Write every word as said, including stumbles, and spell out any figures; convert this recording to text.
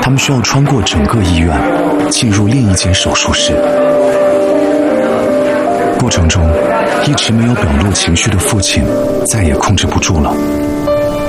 他们需要穿过整个医院，进入另一间手术室。过程中，一直没有表露情绪的父亲再也控制不住了，